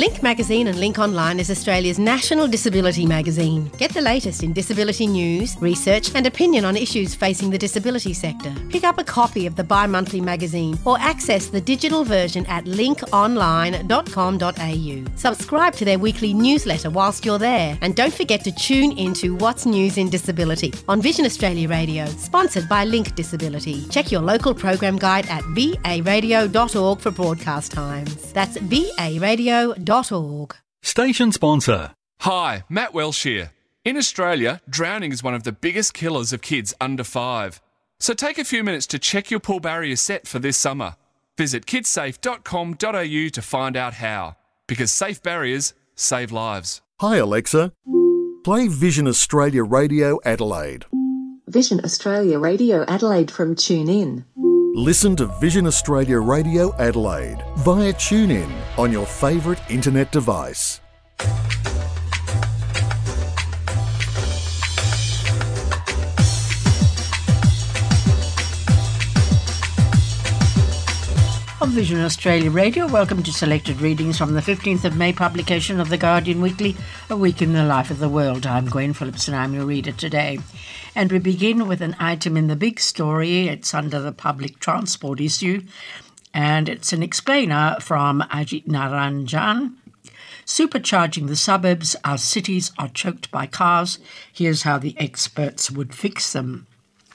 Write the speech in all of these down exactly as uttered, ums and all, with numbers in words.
Link Magazine and Link Online is Australia's national disability magazine. Get the latest in disability news, research and opinion on issues facing the disability sector. Pick up a copy of the bi-monthly magazine or access the digital version at link online dot com dot a u. Subscribe to their weekly newsletter whilst you're there, and don't forget to tune into What's News in Disability on Vision Australia Radio, sponsored by Link Disability. Check your local program guide at v a radio dot org for broadcast times. That's v a radio dot org. Station sponsor. Hi, Matt Welsh here. In Australia, drowning is one of the biggest killers of kids under five. So take a few minutes to check your pool barrier set for this summer. Visit kids safe dot com dot a u to find out how. Because safe barriers save lives. Hi Alexa, play Vision Australia Radio Adelaide. Vision Australia Radio Adelaide from TuneIn. Listen to Vision Australia Radio Adelaide via TuneIn on your favourite internet device. On Vision Australia Radio, welcome to selected readings from the fifteenth of May publication of The Guardian Weekly, A Week in the Life of the World. I'm Gwen Phillips and I'm your reader today. And we begin with an item in the big story. It's under the public transport issue, and it's an explainer from Ajit Naranjan. Supercharging the suburbs, our cities are choked by cars. Here's how the experts would fix them.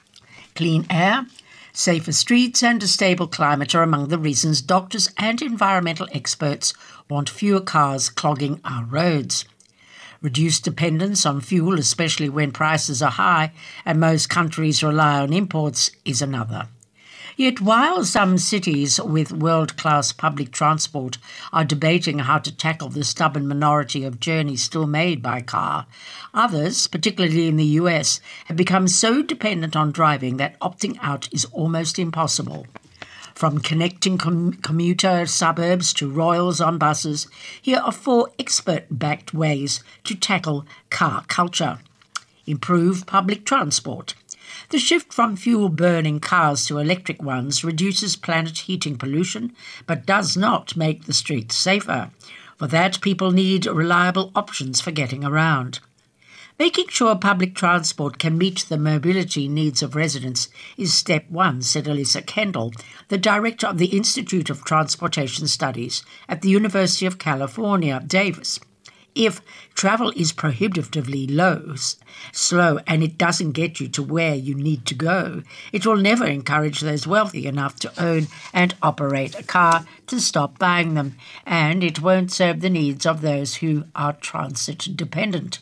Clean air, safer streets and a stable climate are among the reasons doctors and environmental experts want fewer cars clogging our roads. Reduced dependence on fuel, especially when prices are high and most countries rely on imports, is another. Yet while some cities with world-class public transport are debating how to tackle the stubborn minority of journeys still made by car, others, particularly in the U S, have become so dependent on driving that opting out is almost impossible. From connecting com- commuter suburbs to royals on buses, here are four expert-backed ways to tackle car culture. Improve public transport. The shift from fuel-burning cars to electric ones reduces planet heating pollution, but does not make the streets safer. For that, people need reliable options for getting around. Making sure public transport can meet the mobility needs of residents is step one, said Alyssa Kendall, the director of the Institute of Transportation Studies at the University of California, Davis. If travel is prohibitively low, slow, and it doesn't get you to where you need to go, it will never encourage those wealthy enough to own and operate a car to stop buying them, and it won't serve the needs of those who are transit dependent.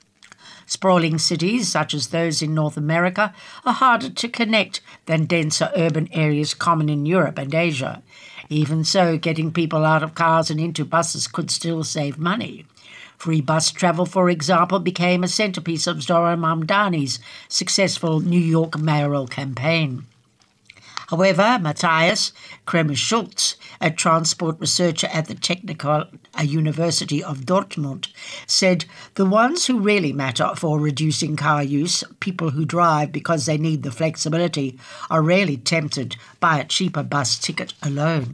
Sprawling cities, such as those in North America, are harder to connect than denser urban areas common in Europe and Asia. Even so, getting people out of cars and into buses could still save money. Free bus travel, for example, became a centrepiece of Zohran Mamdani's successful New York mayoral campaign. However, Matthias Kremer-Schultz, a transport researcher at the Technical University of Dortmund, said the ones who really matter for reducing car use, people who drive because they need the flexibility, are rarely tempted by a cheaper bus ticket alone.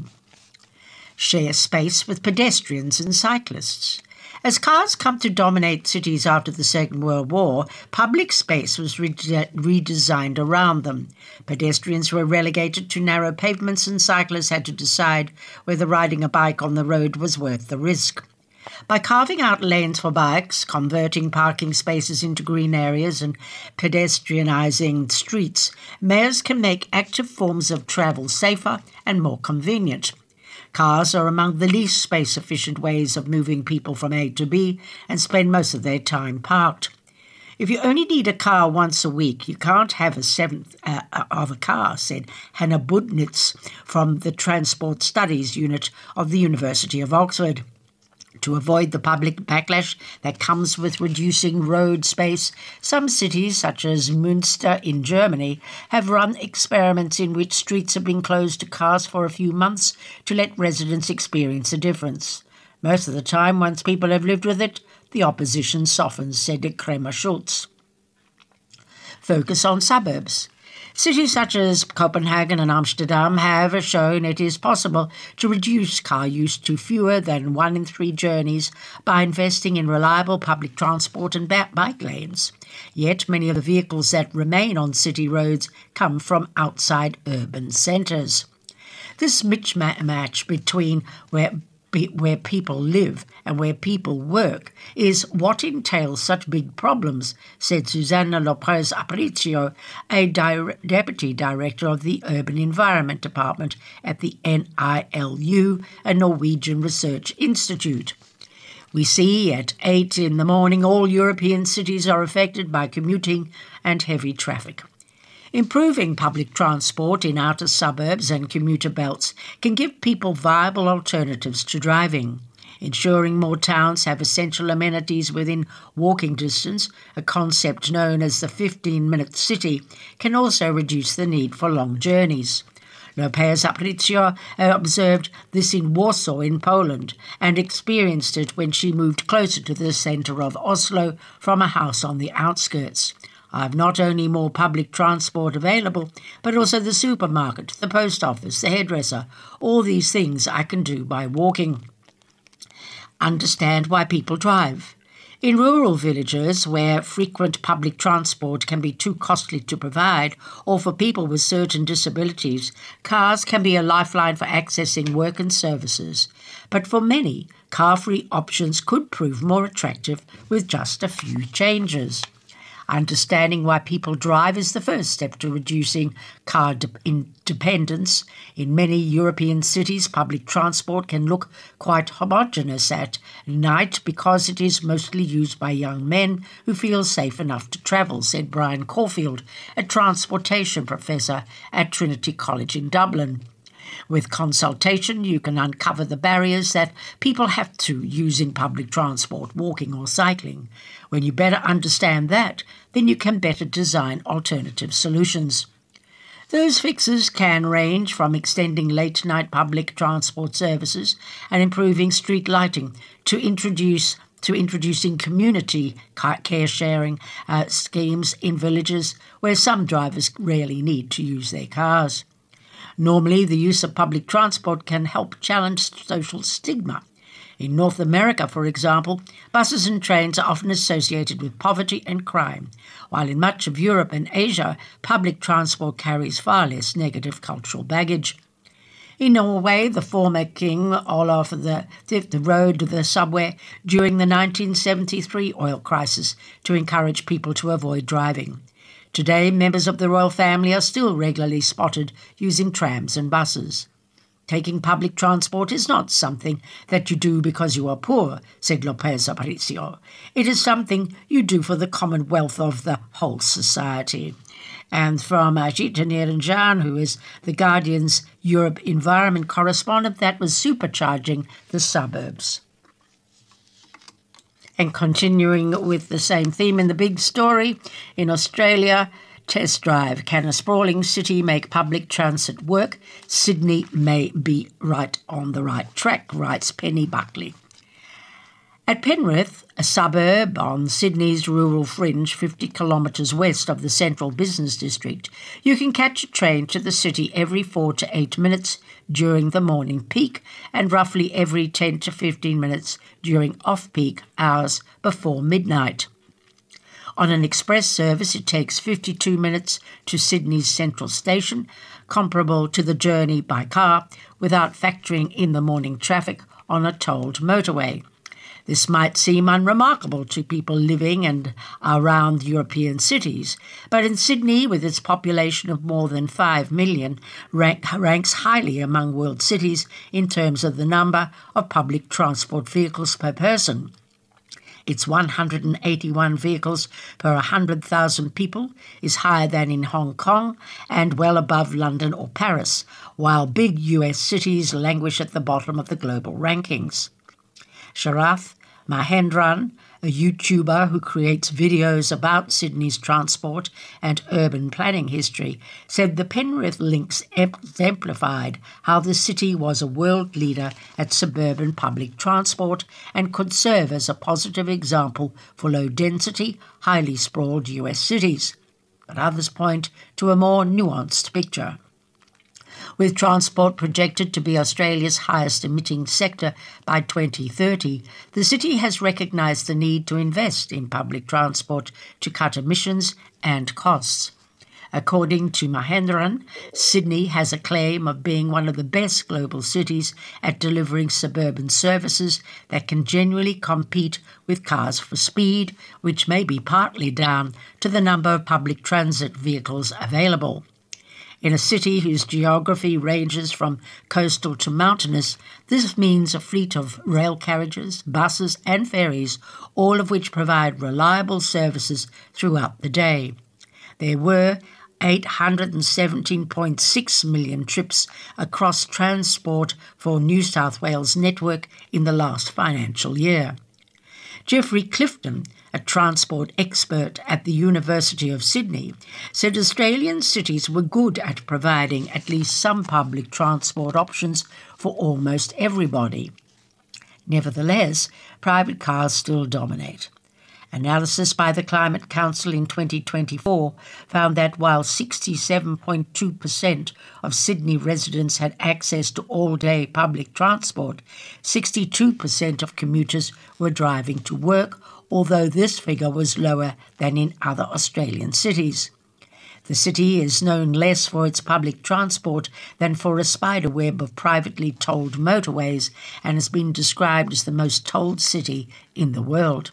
Share space with pedestrians and cyclists. As cars come to dominate cities after the Second World War, public space was re- redesigned around them. Pedestrians were relegated to narrow pavements and cyclists had to decide whether riding a bike on the road was worth the risk. By carving out lanes for bikes, converting parking spaces into green areas and pedestrianising streets, mayors can make active forms of travel safer and more convenient. Cars are among the least space-efficient ways of moving people from A to B and spend most of their time parked. If you only need a car once a week, you can't have a seventh uh, of a car, said Hannah Budnitz from the Transport Studies Unit of the University of Oxford. To avoid the public backlash that comes with reducing road space, some cities, such as Münster in Germany, have run experiments in which streets have been closed to cars for a few months to let residents experience a difference. Most of the time, once people have lived with it, the opposition softens, said Kremer-Schultz. Focus on suburbs. Cities such as Copenhagen and Amsterdam have shown it is possible to reduce car use to fewer than one in three journeys by investing in reliable public transport and bike lanes. Yet many of the vehicles that remain on city roads come from outside urban centres. This mismatch between where where people live and where people work is what entails such big problems, said Susana Lopez Aparicio, a di- Deputy Director of the Urban Environment Department at the N I L U, a Norwegian research institute. We see at eight in the morning all European cities are affected by commuting and heavy traffic. Improving public transport in outer suburbs and commuter belts can give people viable alternatives to driving. Ensuring more towns have essential amenities within walking distance, a concept known as the fifteen-minute city, can also reduce the need for long journeys. Lopez Aparicio observed this in Warsaw in Poland and experienced it when she moved closer to the centre of Oslo from a house on the outskirts. I have not only more public transport available, but also the supermarket, the post office, the hairdresser. All these things I can do by walking. Understand why people drive. In rural villages where frequent public transport can be too costly to provide, or for people with certain disabilities, cars can be a lifeline for accessing work and services. But for many, car-free options could prove more attractive with just a few changes. Understanding why people drive is the first step to reducing car de- independence. In many European cities, public transport can look quite homogeneous at night because it is mostly used by young men who feel safe enough to travel, said Brian Caulfield, a transportation professor at Trinity College in Dublin. With consultation, you can uncover the barriers that people have to using public transport, walking or cycling. When you better understand that, then you can better design alternative solutions. Those fixes can range from extending late-night public transport services and improving street lighting to introduce to introducing community care sharing uh, schemes in villages where some drivers rarely need to use their cars. Normally, the use of public transport can help challenge social stigma. In North America, for example, buses and trains are often associated with poverty and crime, while in much of Europe and Asia, public transport carries far less negative cultural baggage. In Norway, the former king Olaf the Fifth rode the subway during the nineteen seventy-three oil crisis to encourage people to avoid driving. Today, members of the royal family are still regularly spotted using trams and buses. Taking public transport is not something that you do because you are poor, said Lopez Aparicio. It is something you do for the commonwealth of the whole society. And from Ajit Niranjan, who is the Guardian's Europe environment correspondent, that was supercharging the suburbs. And continuing with the same theme in the big story, in Australia, test drive. Can a sprawling city make public transit work? Sydney may be right on the right track, writes Penny Buckley. At Penrith, a suburb on Sydney's rural fringe, fifty kilometres west of the central business district, you can catch a train to the city every four to eight minutes during the morning peak and roughly every ten to fifteen minutes during off-peak hours before midnight. On an express service, it takes fifty-two minutes to Sydney's central station, comparable to the journey by car, without factoring in the morning traffic on a tolled motorway. This might seem unremarkable to people living and around European cities, but in Sydney, with its population of more than five million, rank, ranks highly among world cities in terms of the number of public transport vehicles per person. Its one hundred eighty-one vehicles per one hundred thousand people is higher than in Hong Kong and well above London or Paris, while big U S cities languish at the bottom of the global rankings. Sharath Mahendran, a YouTuber who creates videos about Sydney's transport and urban planning history, said the Penrith links exemplified how the city was a world leader at suburban public transport and could serve as a positive example for low-density, highly sprawled U S cities. but others point to a more nuanced picture. With transport projected to be Australia's highest emitting sector by twenty thirty, the city has recognised the need to invest in public transport to cut emissions and costs. According to Mahendran, Sydney has a claim of being one of the best global cities at delivering suburban services that can genuinely compete with cars for speed, which may be partly down to the number of public transit vehicles available. In a city whose geography ranges from coastal to mountainous, this means a fleet of rail carriages, buses and ferries, all of which provide reliable services throughout the day. There were eight hundred seventeen point six million trips across Transport for New South Wales network in the last financial year. Geoffrey Clifton, a transport expert at the University of Sydney, said Australian cities were good at providing at least some public transport options for almost everybody. Nevertheless, private cars still dominate. Analysis by the Climate Council in twenty twenty-four found that while sixty-seven point two percent of Sydney residents had access to all-day public transport, sixty-two percent of commuters were driving to work, although this figure was lower than in other Australian cities. The city is known less for its public transport than for a spiderweb of privately tolled motorways and has been described as the most tolled city in the world.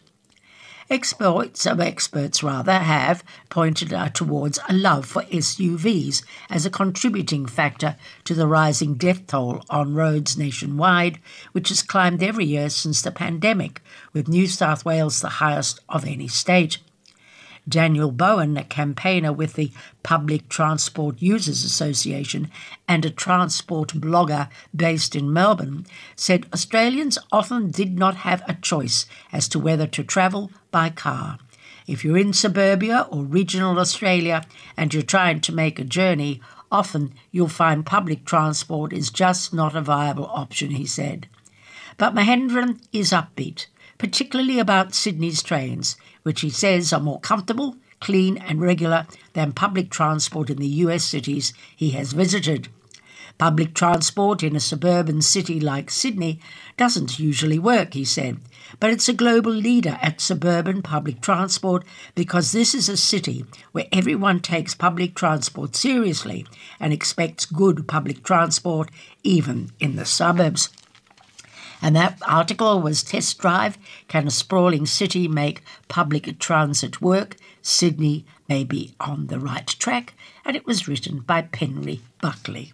Experts, or experts rather, have pointed out towards a love for S U Vs as a contributing factor to the rising death toll on roads nationwide, which has climbed every year since the pandemic, with New South Wales the highest of any state. Daniel Bowen, a campaigner with the Public Transport Users Association and a transport blogger based in Melbourne, said Australians often did not have a choice as to whether to travel by car. If you're in suburbia or regional Australia and you're trying to make a journey, often you'll find public transport is just not a viable option, he said. But Mahendran is upbeat, particularly about Sydney's trains, which he says are more comfortable, clean and regular than public transport in the U S cities he has visited. Public transport in a suburban city like Sydney doesn't usually work, he said, but it's a global leader at suburban public transport because this is a city where everyone takes public transport seriously and expects good public transport even in the suburbs. And that article was Test Drive, Can a Sprawling City Make Public Transit Work? Sydney May Be on the Right Track, and it was written by Penry Buckley.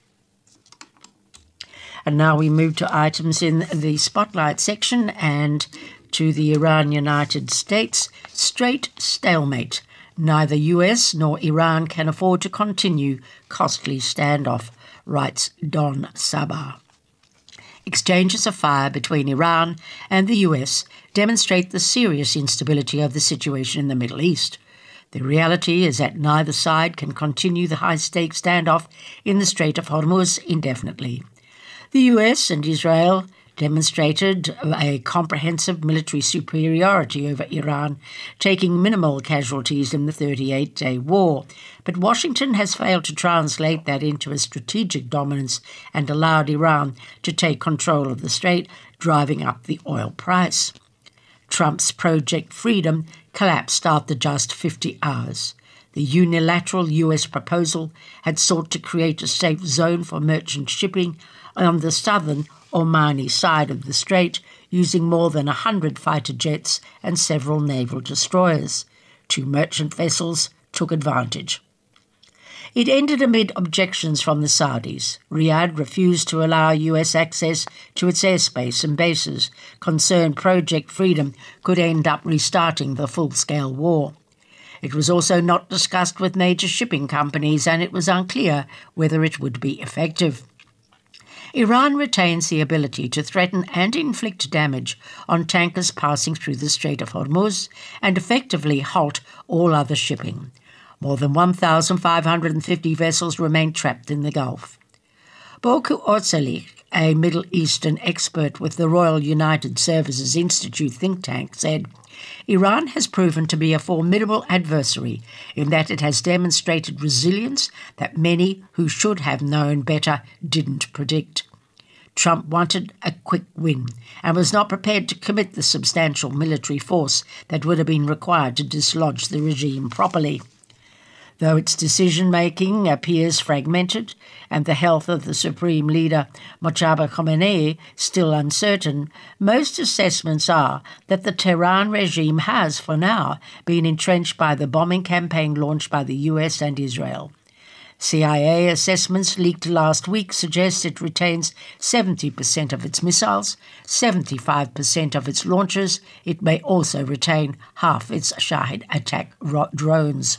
And now we move to items in the Spotlight section and to the Iran-United States. Straight stalemate. Neither U S nor Iran can afford to continue costly standoff, writes Don Sabah. Exchanges of fire between Iran and the U S demonstrate the serious instability of the situation in the Middle East. The reality is that neither side can continue the high-stakes standoff in the Strait of Hormuz indefinitely. The U S and Israel demonstrated a comprehensive military superiority over Iran, taking minimal casualties in the thirty-eight day war. But Washington has failed to translate that into a strategic dominance and allowed Iran to take control of the strait, driving up the oil price. Trump's Project Freedom collapsed after just fifty hours. The unilateral U S proposal had sought to create a safe zone for merchant shipping on the southern Omani side of the strait, using more than a hundred fighter jets and several naval destroyers. Two merchant vessels took advantage. It ended amid objections from the Saudis. Riyadh refused to allow U S access to its airspace and bases, concerned Project Freedom could end up restarting the full-scale war. It was also not discussed with major shipping companies, and it was unclear whether it would be effective. Iran retains the ability to threaten and inflict damage on tankers passing through the Strait of Hormuz and effectively halt all other shipping. More than one thousand five hundred fifty vessels remain trapped in the Gulf. Borku Orzalik, a Middle Eastern expert with the Royal United Services Institute think tank, said, Iran has proven to be a formidable adversary in that it has demonstrated resilience that many who should have known better didn't predict. Trump wanted a quick win and was not prepared to commit the substantial military force that would have been required to dislodge the regime properly. Though its decision-making appears fragmented and the health of the Supreme Leader Mojtaba Khomeini still uncertain, most assessments are that the Tehran regime has, for now, been entrenched by the bombing campaign launched by the U S and Israel. C I A assessments leaked last week suggest it retains seventy percent of its missiles, seventy-five percent of its launchers. It may also retain half its Shahed attack ro- drones.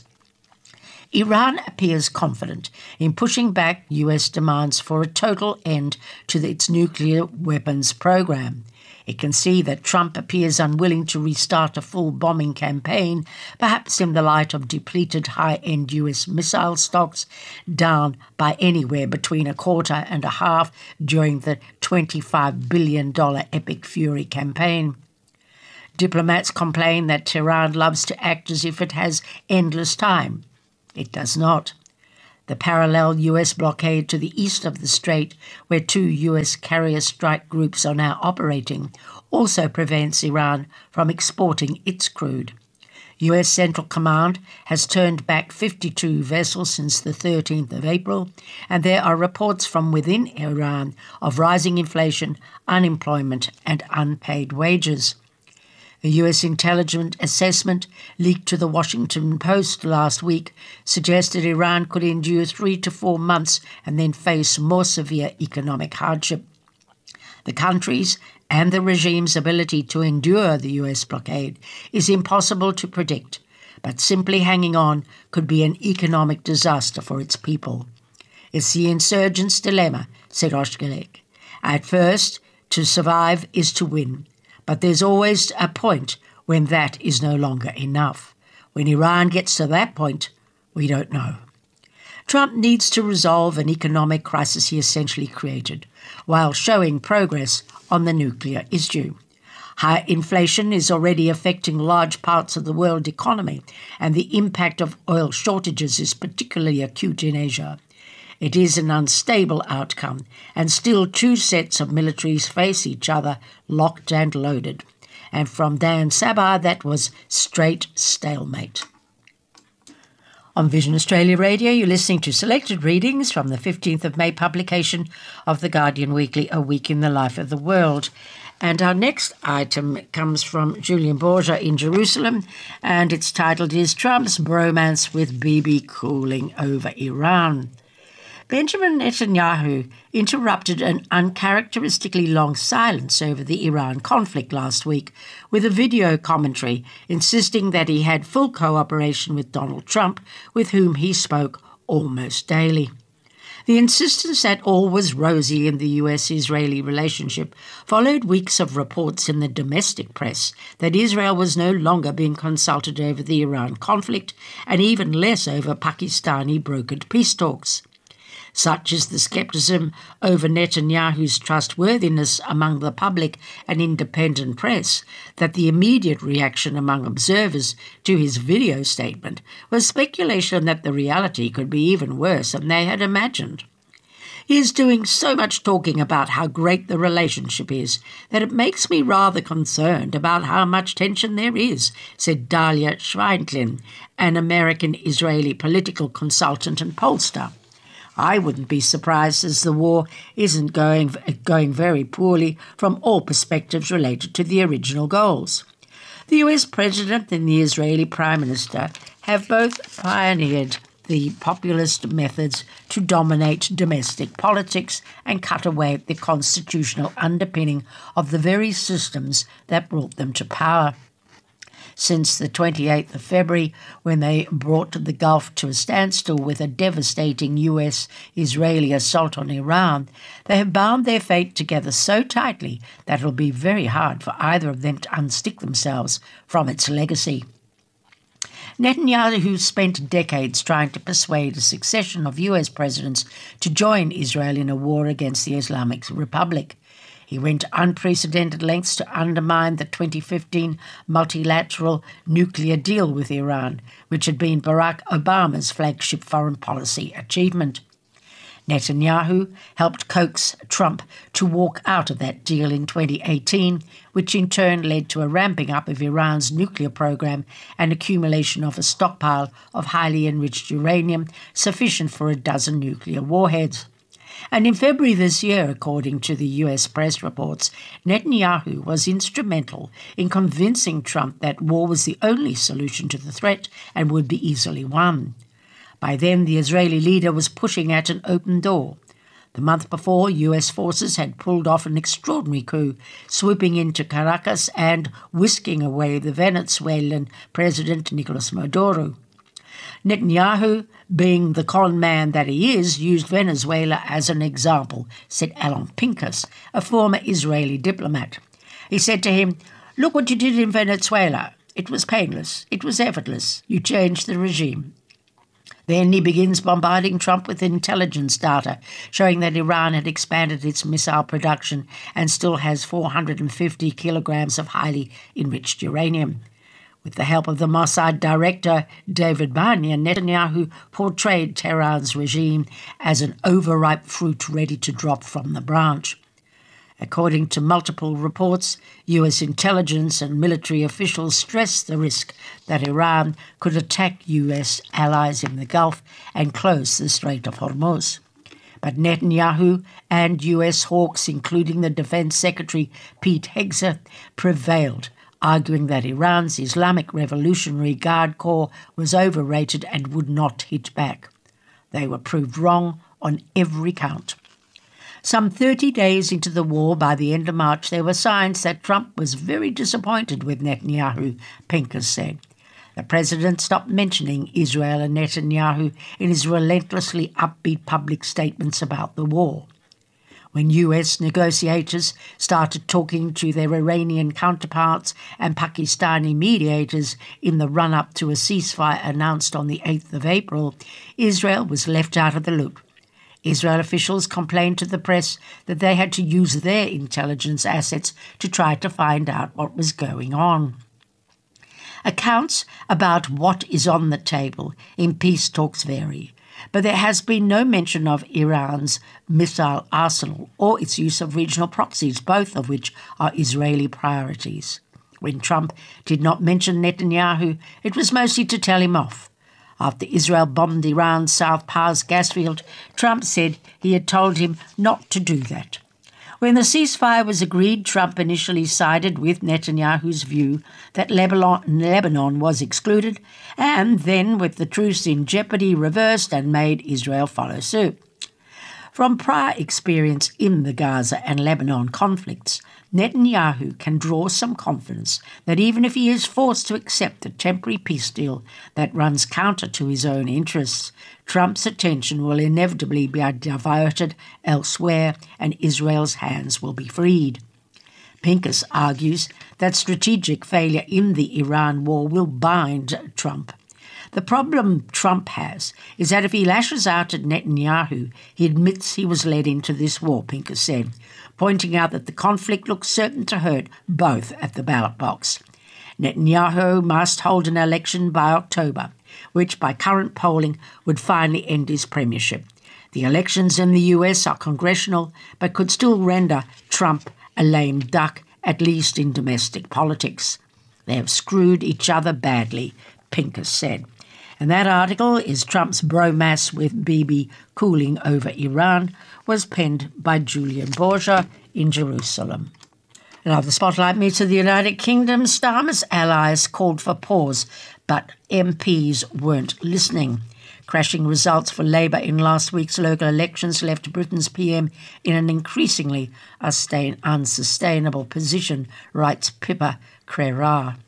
Iran appears confident in pushing back U S demands for a total end to its nuclear weapons program. It can see that Trump appears unwilling to restart a full bombing campaign, perhaps in the light of depleted high-end U S missile stocks, down by anywhere between a quarter and a half during the twenty-five billion dollars Epic Fury campaign. Diplomats complain that Tehran loves to act as if it has endless time. It does not. The parallel U S blockade to the east of the strait, where two U S carrier strike groups are now operating, also prevents Iran from exporting its crude. U S Central Command has turned back fifty-two vessels since the thirteenth of April, and there are reports from within Iran of rising inflation, unemployment, and unpaid wages. A U S intelligence assessment leaked to the Washington Post last week suggested Iran could endure three to four months and then face more severe economic hardship. The country's and the regime's ability to endure the U S blockade is impossible to predict, but simply hanging on could be an economic disaster for its people. It's the insurgents' dilemma, said Oshkelek. At first, to survive is to win. But there's always a point when that is no longer enough. When Iran gets to that point, we don't know. Trump needs to resolve an economic crisis he essentially created, while showing progress on the nuclear issue. High inflation is already affecting large parts of the world economy, and the impact of oil shortages is particularly acute in Asia. It is an unstable outcome, and still two sets of militaries face each other, locked and loaded. And from Dan Sabah, that was straight stalemate. On Vision Australia Radio, you're listening to selected readings from the fifteenth of May publication of The Guardian Weekly, A Week in the Life of the World. And our next item comes from Julian Borja in Jerusalem, and its titled is Trump's Bromance with Bibi Cooling Over Iran. Benjamin Netanyahu interrupted an uncharacteristically long silence over the Iran conflict last week with a video commentary insisting that he had full cooperation with Donald Trump, with whom he spoke almost daily. The insistence that all was rosy in the U S-Israeli relationship followed weeks of reports in the domestic press that Israel was no longer being consulted over the Iran conflict, and even less over Pakistani brokered peace talks. Such is the skepticism over Netanyahu's trustworthiness among the public and independent press that the immediate reaction among observers to his video statement was speculation that the reality could be even worse than they had imagined. He is doing so much talking about how great the relationship is that it makes me rather concerned about how much tension there is, said Dalia Schweintlin, an American-Israeli political consultant and pollster. I wouldn't be surprised, as the war isn't going, going very poorly from all perspectives related to the original goals. The U S President and the Israeli Prime Minister have both pioneered the populist methods to dominate domestic politics and cut away the constitutional underpinning of the very systems that brought them to power. Since the twenty-eighth of February, when they brought the Gulf to a standstill with a devastating U S-Israeli assault on Iran, they have bound their fate together so tightly that it will be very hard for either of them to unstick themselves from its legacy. Netanyahu spent decades trying to persuade a succession of U S presidents to join Israel in a war against the Islamic Republic. He went to unprecedented lengths to undermine the twenty fifteen multilateral nuclear deal with Iran, which had been Barack Obama's flagship foreign policy achievement. Netanyahu helped coax Trump to walk out of that deal in twenty eighteen, which in turn led to a ramping up of Iran's nuclear program and accumulation of a stockpile of highly enriched uranium sufficient for a dozen nuclear warheads. And in February this year, according to the U S press reports, Netanyahu was instrumental in convincing Trump that war was the only solution to the threat and would be easily won. By then, the Israeli leader was pushing at an open door. The month before, U S forces had pulled off an extraordinary coup, swooping into Caracas and whisking away the Venezuelan President Nicolas Maduro. Netanyahu, being the con man that he is, used Venezuela as an example, said Alan Pincus, a former Israeli diplomat. He said to him, "Look what you did in Venezuela. It was painless. It was effortless. You changed the regime." Then he begins bombarding Trump with intelligence data, showing that Iran had expanded its missile production and still has four hundred fifty kilograms of highly enriched uranium. With the help of the Mossad director David Barnea, Netanyahu portrayed Tehran's regime as an overripe fruit ready to drop from the branch. According to multiple reports, U S intelligence and military officials stressed the risk that Iran could attack U S allies in the Gulf and close the Strait of Hormuz. But Netanyahu and U S hawks, including the Defense Secretary Pete Hegseth, prevailed, arguing that Iran's Islamic Revolutionary Guard Corps was overrated and would not hit back. They were proved wrong on every count. Some thirty days into the war, by the end of March, there were signs that Trump was very disappointed with Netanyahu, Pincus said. The president stopped mentioning Israel and Netanyahu in his relentlessly upbeat public statements about the war. When U S negotiators started talking to their Iranian counterparts and Pakistani mediators in the run-up to a ceasefire announced on the eighth of April, Israel was left out of the loop. Israel officials complained to the press that they had to use their intelligence assets to try to find out what was going on. Accounts about what is on the table in peace talks vary, but there has been no mention of Iran's missile arsenal or its use of regional proxies, both of which are Israeli priorities. When Trump did not mention Netanyahu, it was mostly to tell him off. After Israel bombed Iran's South Pars gas field, Trump said he had told him not to do that. When the ceasefire was agreed, Trump initially sided with Netanyahu's view that Lebanon, Lebanon was excluded, and then, with the truce in jeopardy, reversed and made Israel follow suit. From prior experience in the Gaza and Lebanon conflicts, Netanyahu can draw some confidence that even if he is forced to accept a temporary peace deal that runs counter to his own interests, Trump's attention will inevitably be diverted elsewhere and Israel's hands will be freed. Pincus argues that strategic failure in the Iran war will bind Trump. The problem Trump has is that if he lashes out at Netanyahu, he admits he was led into this war, Pincus said, pointing out that the conflict looks certain to hurt both at the ballot box. Netanyahu must hold an election by October, which by current polling would finally end his premiership. The elections in the U S are congressional, but could still render Trump a lame duck, at least in domestic politics. They have screwed each other badly, Pincus said. And that article is Trump's bromance with Bibi cooling over Iran, was penned by Julian Borgia in Jerusalem. Now the spotlight moves to the United Kingdom. Starmer's allies called for pause, but M Ps weren't listening. Crashing results for Labour in last week's local elections left Britain's P M in an increasingly unsustainable position, writes Pippa Crerar.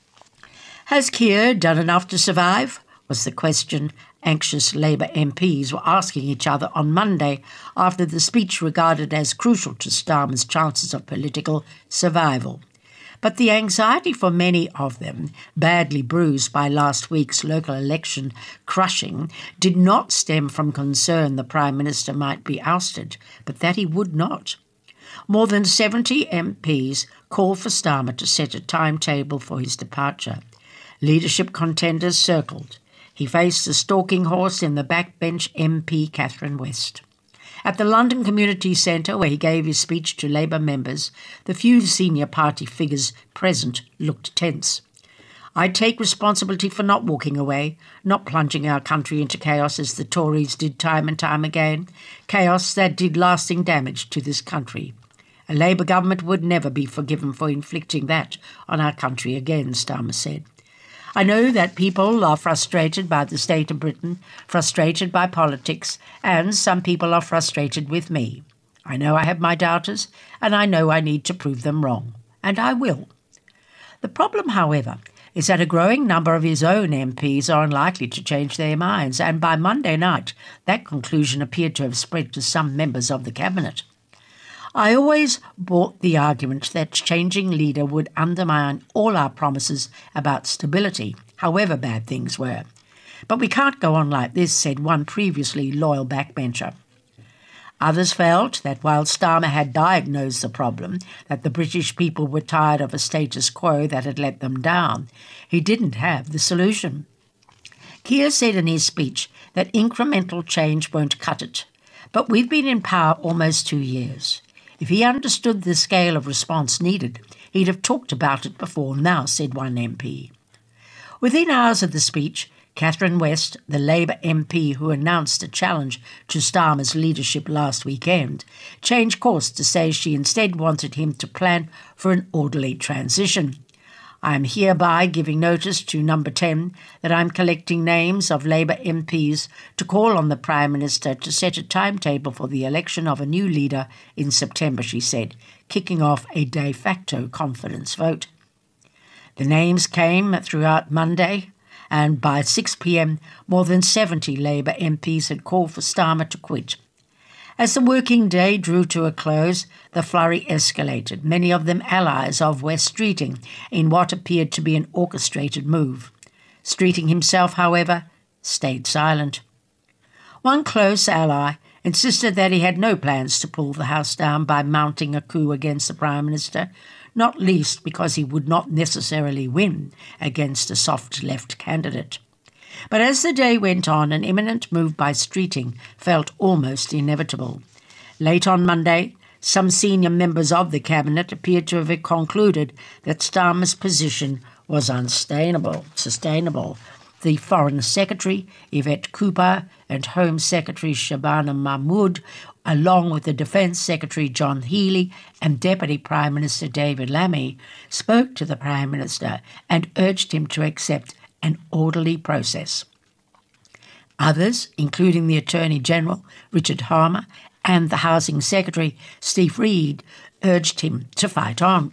Has Keir done enough to survive? Was the question anxious Labour M Ps were asking each other on Monday after the speech regarded as crucial to Starmer's chances of political survival. But the anxiety for many of them, badly bruised by last week's local election crushing, did not stem from concern the Prime Minister might be ousted, but that he would not. More than seventy M Ps called for Starmer to set a timetable for his departure. Leadership contenders circled. He faced a stalking horse in the backbench M P Catherine West. At the London Community Centre, where he gave his speech to Labour members, the few senior party figures present looked tense. I take responsibility for not walking away, not plunging our country into chaos as the Tories did time and time again, chaos that did lasting damage to this country. A Labour government would never be forgiven for inflicting that on our country again, Starmer said. I know that people are frustrated by the state of Britain, frustrated by politics, and some people are frustrated with me. I know I have my doubters, and I know I need to prove them wrong, and I will. The problem, however, is that a growing number of his own M Ps are unlikely to change their minds, and by Monday night that conclusion appeared to have spread to some members of the Cabinet. I always bought the argument that changing leader would undermine all our promises about stability, however bad things were. But we can't go on like this, said one previously loyal backbencher. Others felt that while Starmer had diagnosed the problem, that the British people were tired of a status quo that had let them down, he didn't have the solution. Keir said in his speech that incremental change won't cut it. But we've been in power almost two years. If he understood the scale of response needed, he'd have talked about it before now, said one M P. Within hours of the speech, Catherine West, the Labour M P who announced a challenge to Starmer's leadership last weekend, changed course to say she instead wanted him to plan for an orderly transition. I am hereby giving notice to Number ten that I am collecting names of Labour M Ps to call on the Prime Minister to set a timetable for the election of a new leader in September, she said, kicking off a de facto confidence vote. The names came throughout Monday, and by six p.m. more than seventy Labour M Ps had called for Starmer to quit. As the working day drew to a close, the flurry escalated, many of them allies of West Streeting, in what appeared to be an orchestrated move. Streeting himself, however, stayed silent. One close ally insisted that he had no plans to pull the House down by mounting a coup against the Prime Minister, not least because he would not necessarily win against a soft-left candidate. But as the day went on, an imminent move by Streeting felt almost inevitable. Late on Monday, some senior members of the Cabinet appeared to have concluded that Starmer's position was unsustainable. Sustainable. The Foreign Secretary, Yvette Cooper, and Home Secretary Shabana Mahmood, along with the Defence Secretary John Healey and Deputy Prime Minister David Lammy, spoke to the Prime Minister and urged him to accept an orderly process. Others, including the Attorney-General, Richard Harmer, and the Housing Secretary, Steve Reed, urged him to fight on.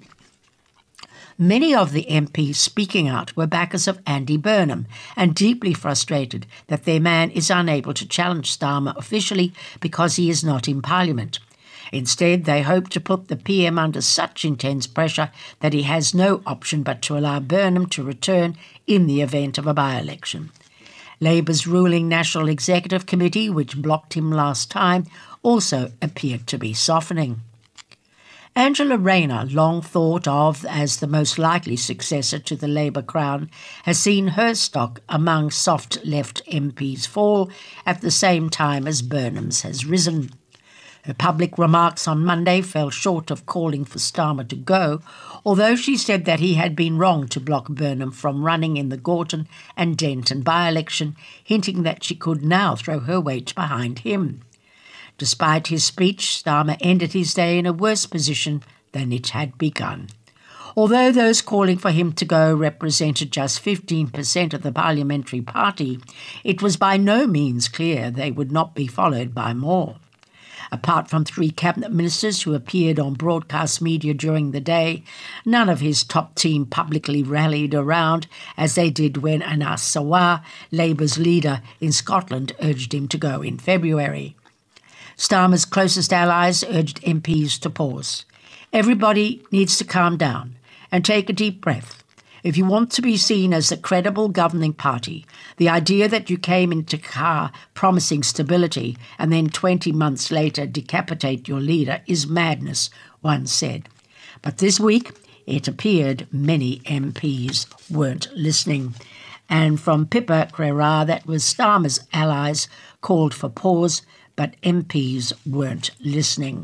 Many of the M Ps speaking out were backers of Andy Burnham and deeply frustrated that their man is unable to challenge Starmer officially because he is not in Parliament. Instead, they hope to put the P M under such intense pressure that he has no option but to allow Burnham to return in the event of a by-election. Labour's ruling National Executive Committee, which blocked him last time, also appeared to be softening. Angela Rayner, long thought of as the most likely successor to the Labour crown, has seen her stock among soft left M Ps fall at the same time as Burnham's has risen. Her public remarks on Monday fell short of calling for Starmer to go, although she said that he had been wrong to block Burnham from running in the Gorton and Denton by-election, hinting that she could now throw her weight behind him. Despite his speech, Starmer ended his day in a worse position than it had begun. Although those calling for him to go represented just fifteen percent of the parliamentary party, it was by no means clear they would not be followed by more. Apart from three cabinet ministers who appeared on broadcast media during the day, none of his top team publicly rallied around as they did when Anas Sawar, Labour's leader in Scotland, urged him to go in February. Starmer's closest allies urged M Ps to pause. Everybody needs to calm down and take a deep breath. If you want to be seen as a credible governing party, the idea that you came into power promising stability and then twenty months later decapitate your leader is madness, one said. But this week, it appeared many M Ps weren't listening. And from Pippa Crerar, that was Starmer's allies, called for pause, but M Ps weren't listening.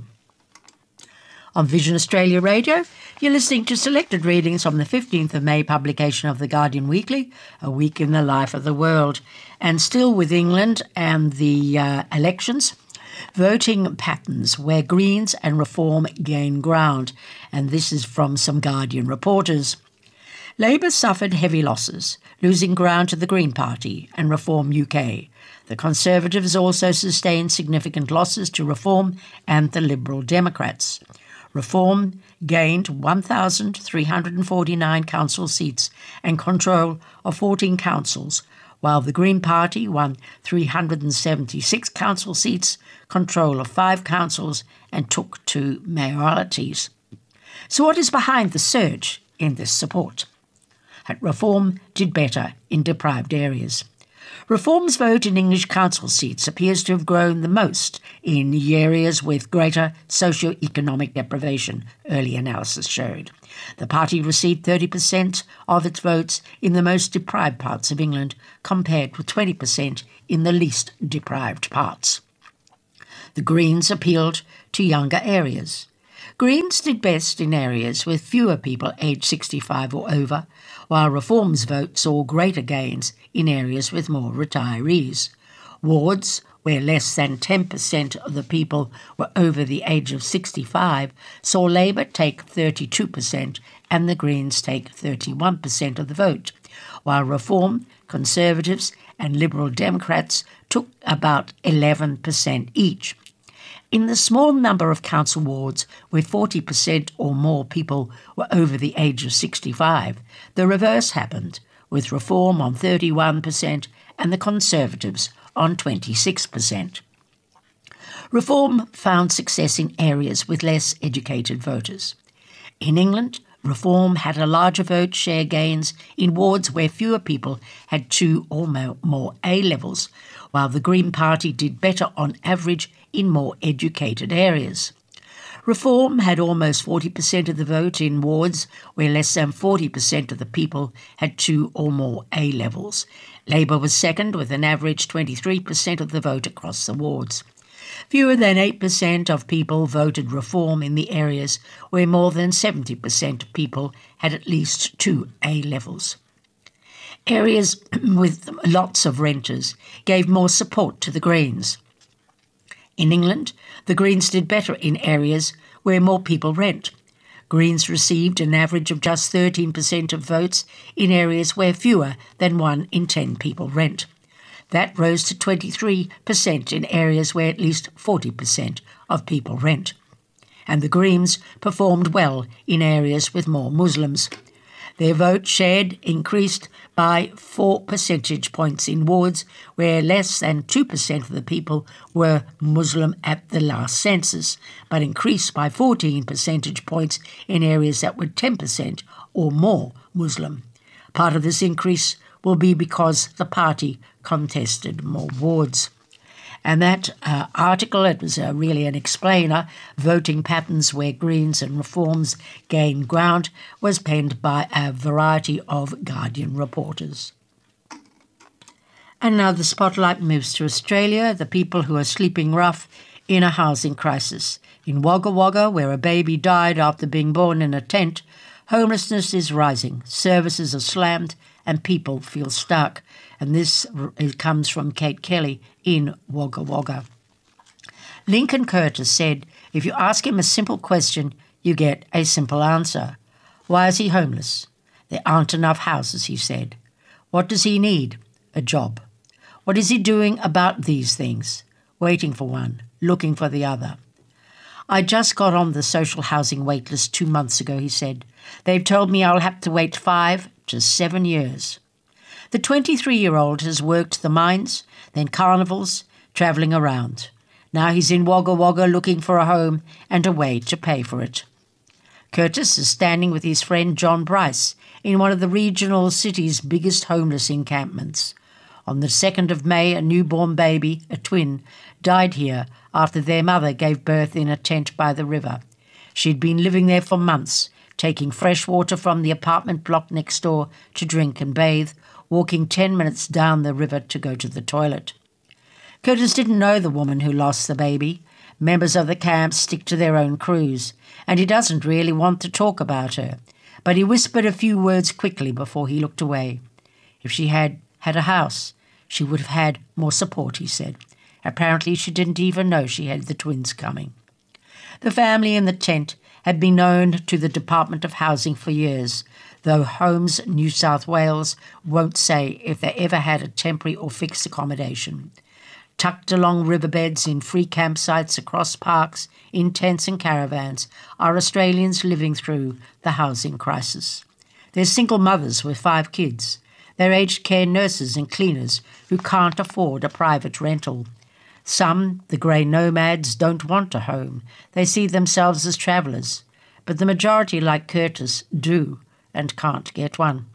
On Vision Australia Radio, you're listening to selected readings from the fifteenth of May publication of The Guardian Weekly, A Week in the Life of the World. And still with England and the uh, elections, voting patterns where Greens and Reform gain ground. And this is from some Guardian reporters. Labour suffered heavy losses, losing ground to the Green Party and Reform U K. The Conservatives also sustained significant losses to Reform and the Liberal Democrats. Reform gained one thousand three hundred forty-nine council seats and control of fourteen councils, while the Green Party won three hundred seventy-six council seats, control of five councils, and took two mayoralties. So what is behind the surge in this support? Reform did better in deprived areas. Reform's vote in English council seats appears to have grown the most in areas with greater socio-economic deprivation, early analysis showed. The party received thirty percent of its votes in the most deprived parts of England, compared with twenty percent in the least deprived parts. The Greens appealed to younger areas. Greens did best in areas with fewer people aged sixty-five or over, while Reform's vote saw greater gains in areas with more retirees. Wards where less than ten percent of the people were over the age of sixty-five saw Labour take thirty-two percent and the Greens take thirty-one percent of the vote, while Reform, Conservatives and Liberal Democrats took about eleven percent each. In the small number of council wards where forty percent or more people were over the age of sixty-five, the reverse happened, with Reform on thirty-one percent and the Conservatives on twenty-six percent. Reform found success in areas with less educated voters. In England, Reform had a larger vote share gains in wards where fewer people had two or more A-levels, while the Green Party did better on average in more educated areas. Reform had almost forty percent of the vote in wards where less than forty percent of the people had two or more A-levels. Labour was second with an average twenty-three percent of the vote across the wards. Fewer than eight percent of people voted Reform in the areas where more than seventy percent of people had at least two A-levels. Areas with lots of renters gave more support to the Greens. In England, the Greens did better in areas where more people rent. Greens received an average of just thirteen percent of votes in areas where fewer than one in ten people rent. That rose to twenty-three percent in areas where at least forty percent of people rent. And the Greens performed well in areas with more Muslims. Their vote shared increased by four percentage points in wards where less than two percent of the people were Muslim at the last census, but increased by fourteen percentage points in areas that were ten percent or more Muslim. Part of this increase will be because the party contested more wards. And that uh, article, it was uh, really an explainer, Voting Patterns Where Greens and Reforms Gain Ground, was penned by a variety of Guardian reporters. And now the spotlight moves to Australia, the people who are sleeping rough in a housing crisis. In Wagga Wagga, where a baby died after being born in a tent, homelessness is rising, services are slammed, and people feel stuck. And this comes from Kate Kelly in Wagga Wagga. Lincoln Curtis said, if you ask him a simple question, you get a simple answer. Why is he homeless? There aren't enough houses, he said. What does he need? A job. What is he doing about these things? Waiting for one, looking for the other. I just got on the social housing wait list two months ago, he said. They've told me I'll have to wait five to seven years. The twenty-three-year-old has worked the mines, then carnivals, travelling around. Now he's in Wagga Wagga looking for a home and a way to pay for it. Curtis is standing with his friend John Bryce in one of the regional city's biggest homeless encampments. On the second of May, a newborn baby, a twin, died here after their mother gave birth in a tent by the river. She'd been living there for months, taking fresh water from the apartment block next door to drink and bathe, walking ten minutes down the river to go to the toilet. Curtis didn't know the woman who lost the baby. Members of the camp stick to their own crews, and he doesn't really want to talk about her. But he whispered a few words quickly before he looked away. If she had had a house, she would have had more support, he said. Apparently she didn't even know she had the twins coming. The family in the tent had been known to the Department of Housing for years, though Homes New South Wales won't say if they ever had a temporary or fixed accommodation. Tucked along riverbeds in free campsites across parks, in tents and caravans, are Australians living through the housing crisis. They're single mothers with five kids. They're aged care nurses and cleaners who can't afford a private rental. Some, the grey nomads, don't want a home. They see themselves as travellers. But the majority, like Curtis, do and can't get one.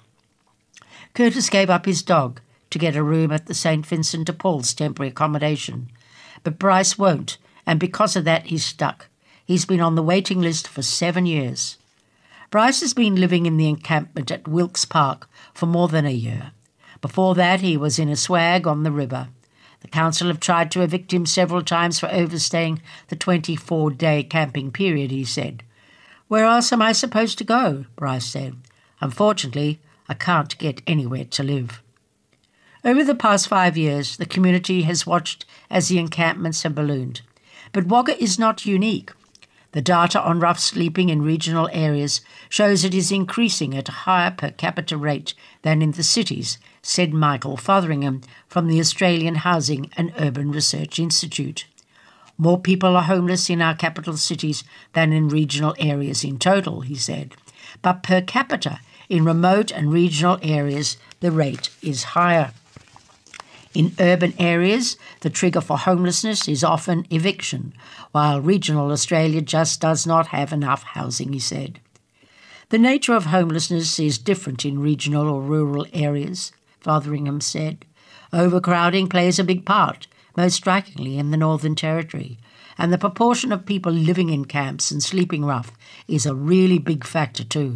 Curtis gave up his dog to get a room at the Saint Vincent de Paul's temporary accommodation. But Bryce won't, and because of that he's stuck. He's been on the waiting list for seven years. Bryce has been living in the encampment at Wilkes Park for more than a year. Before that he was in a swag on the river. The council have tried to evict him several times for overstaying the twenty-four day camping period, he said. Where else am I supposed to go? Bryce said. Unfortunately, I can't get anywhere to live. Over the past five years, the community has watched as the encampments have ballooned. But Wagga is not unique. The data on rough sleeping in regional areas shows it is increasing at a higher per capita rate than in the cities, said Michael Fotheringham from the Australian Housing and Urban Research Institute. More people are homeless in our capital cities than in regional areas in total, he said. But per capita, in remote and regional areas, the rate is higher. In urban areas, the trigger for homelessness is often eviction, while regional Australia just does not have enough housing, he said. The nature of homelessness is different in regional or rural areas, Fotheringham said. Overcrowding plays a big part, most strikingly in the Northern Territory, and the proportion of people living in camps and sleeping rough is a really big factor too.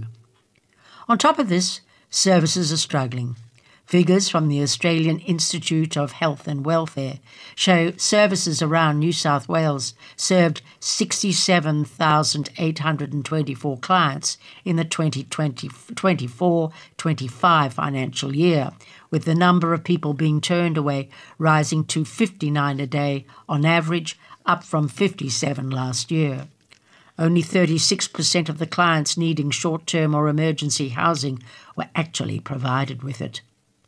On top of this, services are struggling. Figures from the Australian Institute of Health and Welfare show services around New South Wales served sixty-seven thousand eight hundred twenty-four clients in the twenty twenty-four twenty-five financial year, with the number of people being turned away rising to fifty-nine a day on average, up from fifty-seven last year. Only thirty-six percent of the clients needing short-term or emergency housing were actually provided with it.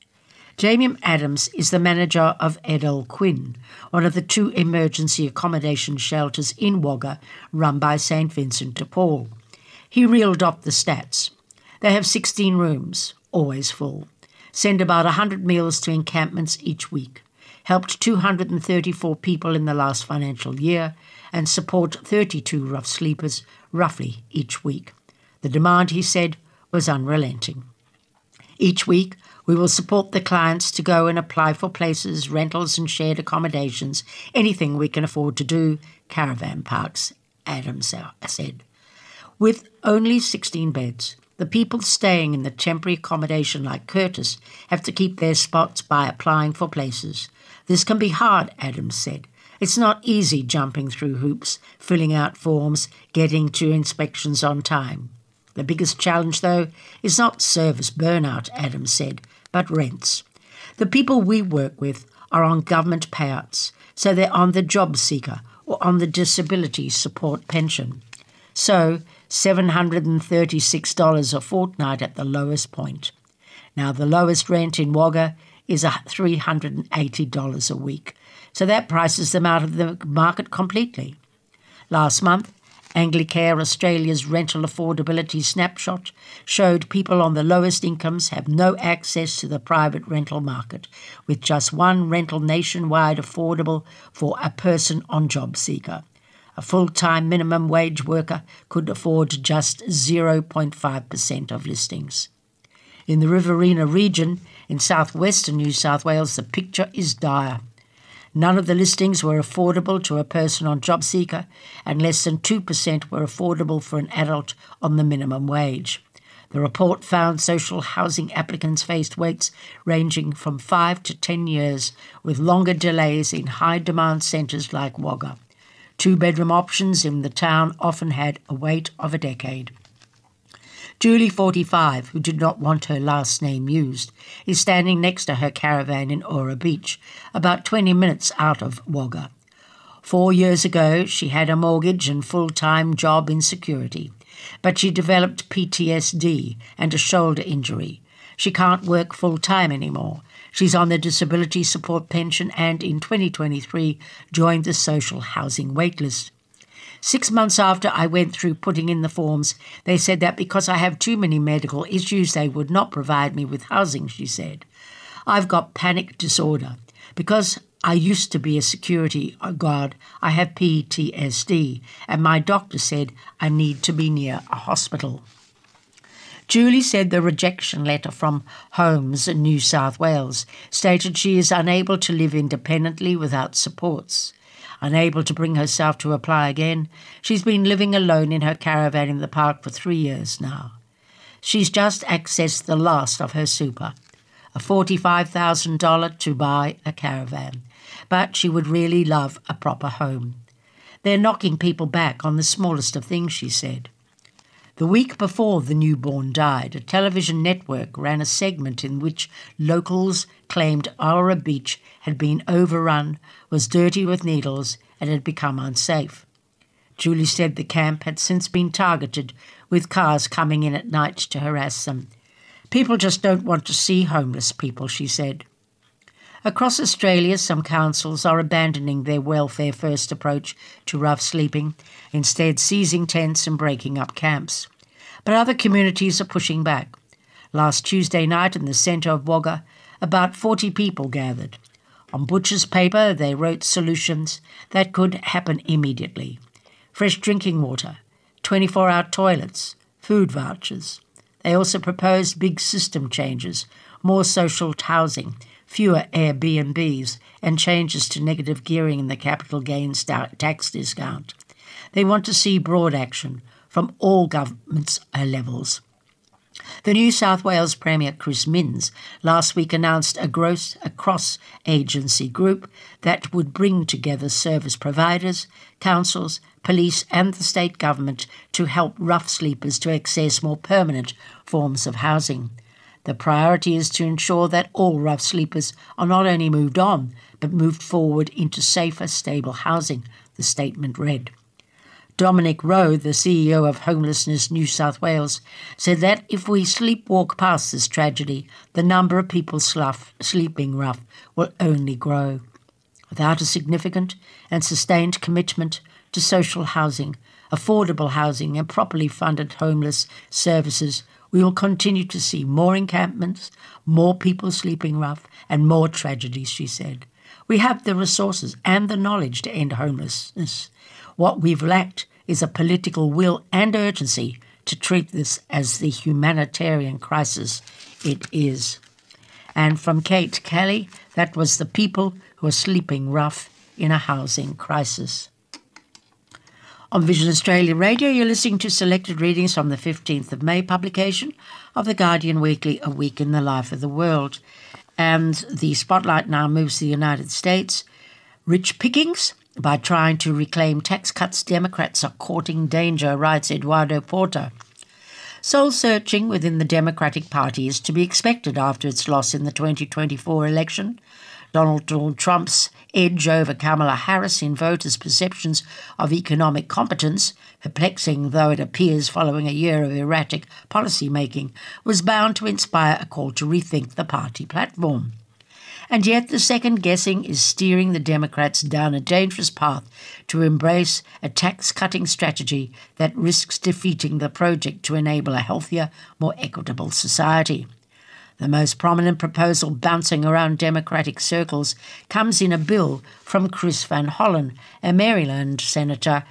Jamie Adams is the manager of Edel Quinn, one of the two emergency accommodation shelters in Wagga run by Saint Vincent de Paul. He reeled off the stats. They have sixteen rooms, always full, send about one hundred meals to encampments each week, helped two hundred thirty-four people in the last financial year, and support thirty-two rough sleepers roughly each week. The demand, he said, was unrelenting. Each week, we will support the clients to go and apply for places, rentals and shared accommodations, anything we can afford to do, caravan parks, Adams said. With only sixteen beds, the people staying in the temporary accommodation like Curtis have to keep their spots by applying for places. This can be hard, Adams said. It's not easy jumping through hoops, filling out forms, getting to inspections on time. The biggest challenge, though, is not service burnout, Adams said, but rents. The people we work with are on government payouts, so they're on the job seeker or on the disability support pension. So seven hundred thirty-six dollars a fortnight at the lowest point. Now the lowest rent in Wagga is three hundred eighty dollars a week, so that prices them out of the market completely. Last month, Anglicare Australia's rental affordability snapshot showed people on the lowest incomes have no access to the private rental market, with just one rental nationwide affordable for a person on job seeker. A full-time minimum wage worker could afford just zero point five percent of listings. In the Riverina region, in southwestern New South Wales, the picture is dire. None of the listings were affordable to a person on JobSeeker, and less than two percent were affordable for an adult on the minimum wage. The report found social housing applicants faced waits ranging from five to ten years, with longer delays in high-demand centres like Wagga. Two-bedroom options in the town often had a wait of a decade. Julie, forty-five, who did not want her last name used, is standing next to her caravan in Ora Beach, about twenty minutes out of Wagga. Four years ago, she had a mortgage and full-time job in security, but she developed P T S D and a shoulder injury. She can't work full-time anymore. She's on the disability support pension and in twenty twenty-three joined the social housing waitlist. Six months after I went through putting in the forms, they said that because I have too many medical issues, they would not provide me with housing, she said. I've got panic disorder. Because I used to be a security guard, I have P T S D, and my doctor said I need to be near a hospital. Julie said the rejection letter from Homes in New South Wales stated she is unable to live independently without supports. Unable to bring herself to apply again, she's been living alone in her caravan in the park for three years now. She's just accessed the last of her super, a forty-five thousand dollars to buy a caravan, but she would really love a proper home. They're knocking people back on the smallest of things, she said. The week before the newborn died, a television network ran a segment in which locals claimed Ora Beach had been overrun, was dirty with needles, and had become unsafe. Julie said the camp had since been targeted, with cars coming in at night to harass them. People just don't want to see homeless people, she said. Across Australia, some councils are abandoning their welfare-first approach to rough sleeping, instead seizing tents and breaking up camps. But other communities are pushing back. Last Tuesday night in the centre of Wagga, about forty people gathered. On butcher's paper, they wrote solutions that could happen immediately. Fresh drinking water, twenty-four hour toilets, food vouchers. They also proposed big system changes, more social housing, fewer Airbnbs, and changes to negative gearing in the capital gains tax discount. They want to see broad action from all governments levels. The New South Wales Premier Chris Minns last week announced a, gross, a cross-agency group that would bring together service providers, councils, police and the state government to help rough sleepers to access more permanent forms of housing. The priority is to ensure that all rough sleepers are not only moved on, but moved forward into safer, stable housing, the statement read. Dominic Rowe, the C E O of Homelessness New South Wales, said that if we sleepwalk past this tragedy, the number of people slough, sleeping rough will only grow. Without a significant and sustained commitment to social housing, affordable housing and properly funded homeless services, we will continue to see more encampments, more people sleeping rough, and more tragedies, she said. We have the resources and the knowledge to end homelessness. What we've lacked is a political will and urgency to treat this as the humanitarian crisis it is. And from Kate Kelly, that was the people who are sleeping rough in a housing crisis. On Vision Australia Radio, you're listening to selected readings from the fifteenth of May publication of The Guardian Weekly, A Week in the Life of the World. And the spotlight now moves to the United States. Rich pickings? By trying to reclaim tax cuts, Democrats are courting danger, writes Eduardo Porter. Soul-searching within the Democratic Party is to be expected after its loss in the twenty twenty-four election. Donald Trump's edge over Kamala Harris in voters' perceptions of economic competence, perplexing though it appears following a year of erratic policy-making, was bound to inspire a call to rethink the party platform. And yet the second-guessing is steering the Democrats down a dangerous path to embrace a tax-cutting strategy that risks defeating the project to enable a healthier, more equitable society. The most prominent proposal bouncing around Democratic circles comes in a bill from Chris Van Hollen, a Maryland senator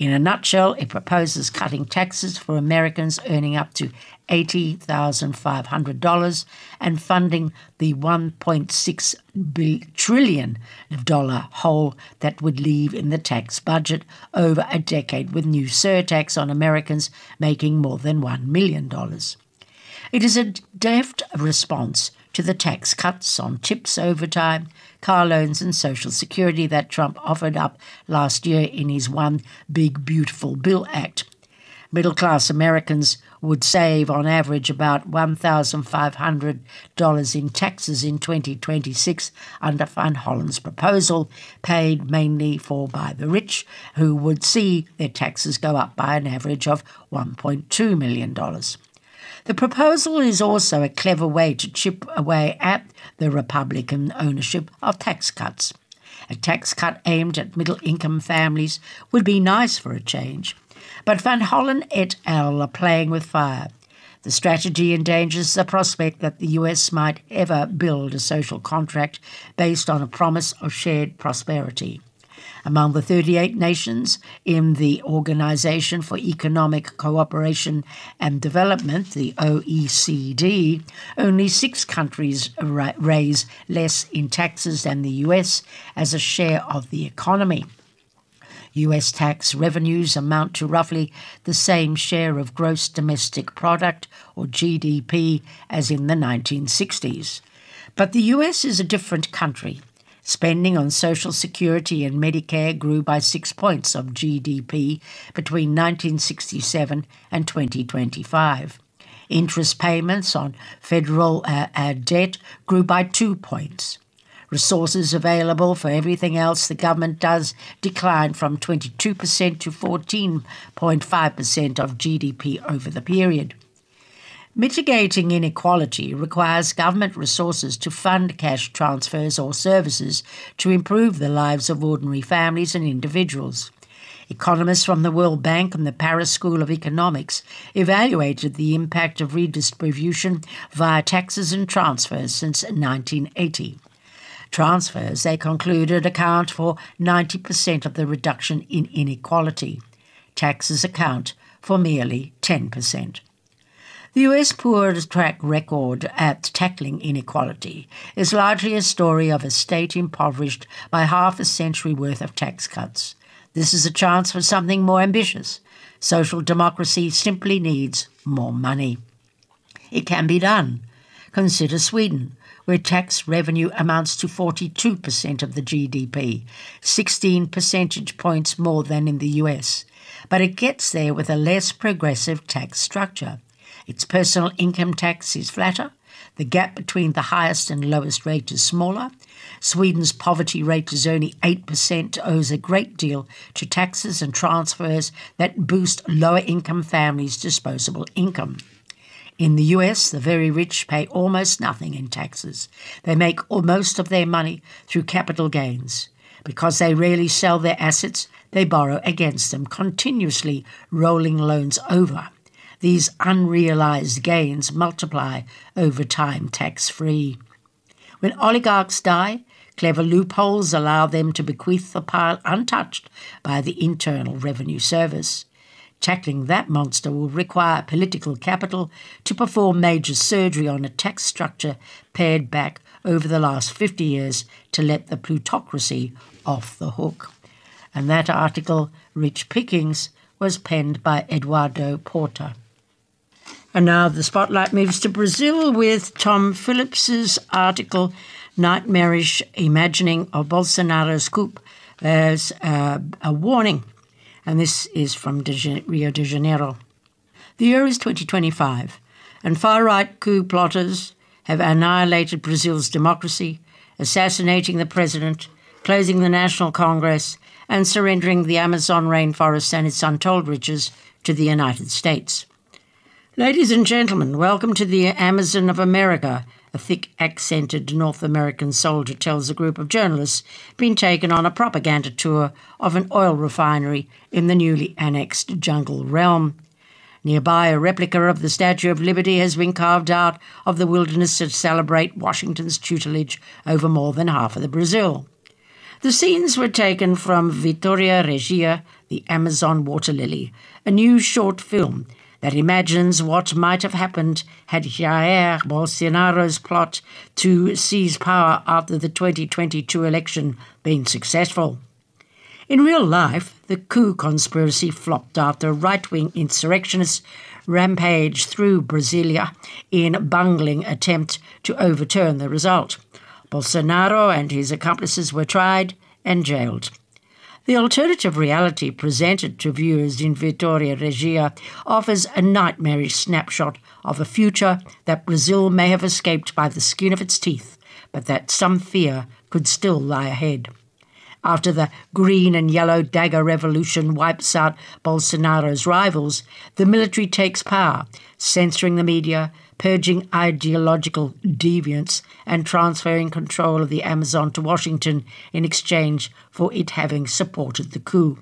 In a nutshell, it proposes cutting taxes for Americans earning up to eighty thousand five hundred dollars and funding the one point six trillion dollars hole that would leave in the tax budget over a decade, with new surtax on Americans making more than one million dollars. It is a deft response to the tax cuts on tips, overtime, car loans and Social Security that Trump offered up last year in his One Big Beautiful Bill Act. Middle-class Americans would save on average about one thousand five hundred dollars in taxes in twenty twenty-six under Van Hollen's proposal, paid mainly for by the rich, who would see their taxes go up by an average of one point two million dollars. The proposal is also a clever way to chip away at the Republican ownership of tax cuts. A tax cut aimed at middle-income families would be nice for a change, but Van Hollen et al. Are playing with fire. The strategy endangers the prospect that the U S might ever build a social contract based on a promise of shared prosperity. Among the thirty-eight nations in the Organization for Economic Cooperation and Development, the O E C D, only six countries ra- raise less in taxes than the U S as a share of the economy. U S tax revenues amount to roughly the same share of gross domestic product, or G D P, as in the nineteen sixties. But the U S is a different country. Spending on Social Security and Medicare grew by six points of G D P between nineteen sixty-seven and twenty twenty-five. Interest payments on federal uh, uh, debt grew by two points. Resources available for everything else the government does declined from twenty-two percent to fourteen point five percent of G D P over the period. Mitigating inequality requires government resources to fund cash transfers or services to improve the lives of ordinary families and individuals. Economists from the World Bank and the Paris School of Economics evaluated the impact of redistribution via taxes and transfers since nineteen eighty. Transfers, they concluded, account for ninety percent of the reduction in inequality. Taxes account for merely ten percent. The U S poor track record at tackling inequality is largely a story of a state impoverished by half a century worth of tax cuts. This is a chance for something more ambitious. Social democracy simply needs more money. It can be done. Consider Sweden, where tax revenue amounts to forty-two percent of the G D P, sixteen percentage points more than in the U S. But it gets there with a less progressive tax structure. Its personal income tax is flatter, the gap between the highest and lowest rate is smaller, Sweden's poverty rate is only eight percent, owes a great deal to taxes and transfers that boost lower-income families' disposable income. In the U S, the very rich pay almost nothing in taxes. They make most of their money through capital gains. Because they rarely sell their assets, they borrow against them, continuously rolling loans over. These unrealized gains multiply over time tax-free. When oligarchs die, clever loopholes allow them to bequeath the pile untouched by the Internal Revenue Service. Tackling that monster will require political capital to perform major surgery on a tax structure pared back over the last fifty years to let the plutocracy off the hook. And that article, Rich Pickings, was penned by Eduardo Porta. And now the spotlight moves to Brazil with Tom Phillips's article, Nightmarish Imagining of Bolsonaro's Coup. There's uh, a warning, and this is from De- Rio de Janeiro. The year is twenty twenty-five, and far-right coup plotters have annihilated Brazil's democracy, assassinating the president, closing the National Congress, and surrendering the Amazon rainforest and its untold riches to the United States. Ladies and gentlemen, welcome to the Amazon of America, a thick-accented North American soldier tells a group of journalists being taken on a propaganda tour of an oil refinery in the newly annexed jungle realm. Nearby, a replica of the Statue of Liberty has been carved out of the wilderness to celebrate Washington's tutelage over more than half of the Brazil. The scenes were taken from Vitória Regia, The Amazon Water Lily, a new short film that imagines what might have happened had Jair Bolsonaro's plot to seize power after the twenty twenty-two election been successful. In real life, the coup conspiracy flopped after right-wing insurrectionists rampaged through Brasilia in a bungling attempt to overturn the result. Bolsonaro and his accomplices were tried and jailed. The alternative reality presented to viewers in Vitória Regia offers a nightmarish snapshot of a future that Brazil may have escaped by the skin of its teeth, but that some fear could still lie ahead. After the green and yellow dagger revolution wipes out Bolsonaro's rivals, the military takes power, censoring the media, purging ideological deviance, and transferring control of the Amazon to Washington in exchange for it having supported the coup.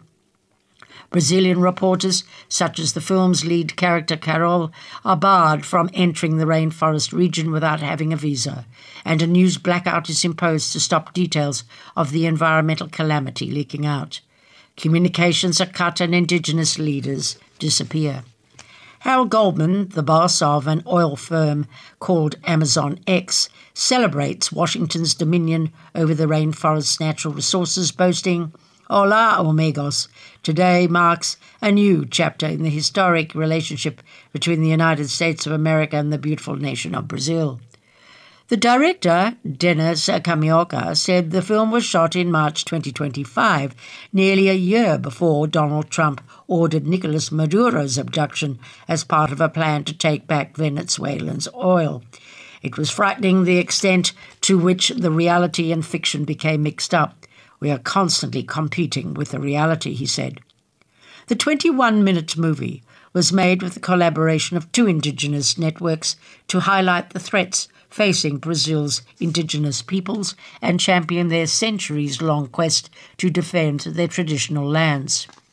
Brazilian reporters, such as the film's lead character Carol, are barred from entering the rainforest region without having a visa, and a news blackout is imposed to stop details of the environmental calamity leaking out. Communications are cut and indigenous leaders disappear. Hal Goldman, the boss of an oil firm called Amazon X, celebrates Washington's dominion over the rainforest's natural resources, boasting, "Hola, amigos. Today marks a new chapter in the historic relationship between the United States of America and the beautiful nation of Brazil." The director, Dennis Kamioka, said the film was shot in March twenty twenty-five, nearly a year before Donald Trump ordered Nicolas Maduro's abduction as part of a plan to take back Venezuelan's oil. It was frightening the extent to which the reality and fiction became mixed up. "We are constantly competing with the reality," he said. The twenty-one-minute movie was made with the collaboration of two indigenous networks to highlight the threats facing Brazil's indigenous peoples and champion their centuries-long quest to defend their traditional lands.